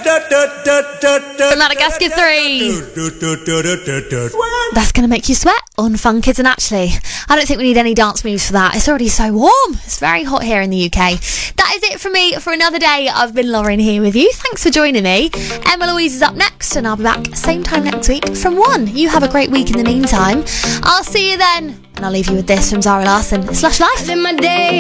Madagascar 3. That's going to make you sweat on Fun Kids and Actually. I don't think we need any dance moves for that. It's already so warm. It's very hot here in the UK. That is it from me for another day. I've been Lauren here with you. Thanks for joining me. Emma Louise is up next and I'll be back same time next week from 1. You have a great week in the meantime. I'll see you then. And I'll leave you with this from Zara Larsson. Slush Life.